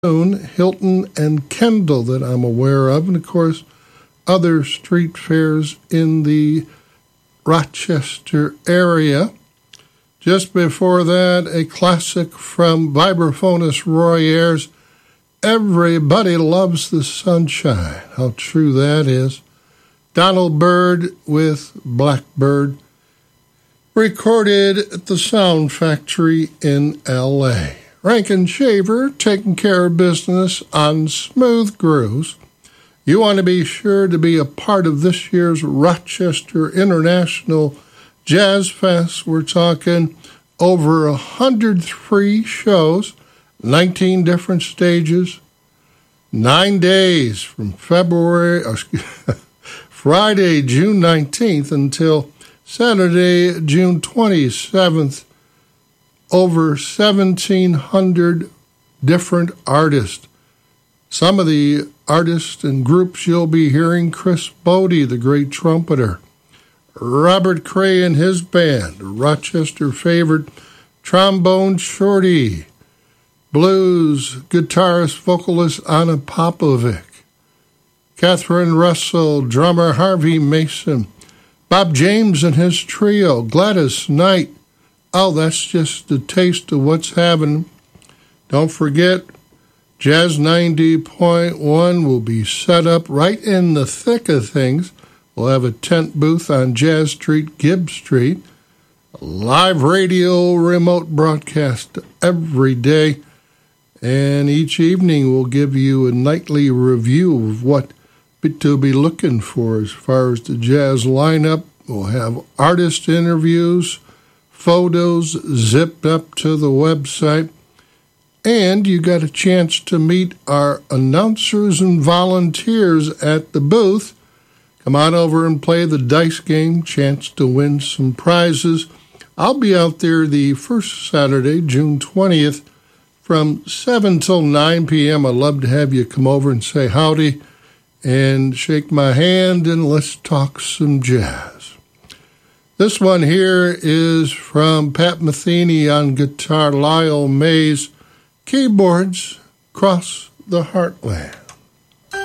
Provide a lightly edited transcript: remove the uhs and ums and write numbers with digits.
Hilton and Kendall that I'm aware of, and of course other street fairs in the Rochester area. Just before that, a classic from Vibraphonist Roy Ayers, Everybody Loves the Sunshine. How true that is. Donald Byrd with Blackbird, recorded at the Sound Factory in L.A. Rankin Shaver taking care of business on Smooth Grooves. You want to be sure to be a part of this year's Rochester International Jazz Fest. We're talking over 103 shows, 19 different stages, 9 days from Friday, June 19th until Saturday, June 27th. Over 1,700 different artists. Some of the artists and groups you'll be hearing: Chris Bodie, the great trumpeter, Robert Cray and his band, Rochester favorite trombone Shorty, blues guitarist, vocalist Anna Popovic, Catherine Russell, drummer Harvey Mason, Bob James and his trio, Gladys Knight. Oh, that's just a taste of what's happening. Don't forget, Jazz 90.1 will be set up right in the thick of things. We'll have a tent booth on Jazz Street, Gibbs Street. A live radio remote broadcast every day. And each evening we'll give you a nightly review of what to be looking for as far as the jazz lineup. We'll have artist interviews, photos zipped up to the website, and you got a chance to meet our announcers and volunteers at the booth. Come on over and play the dice game, chance to win some prizes. I'll be out there the first Saturday, June 20th, from 7 till 9 p.m. I'd love to have you come over and say howdy and shake my hand, and let's talk some jazz. This one here is from Pat Metheny on guitar, Lyle Mays, keyboards, Cross the Heartland.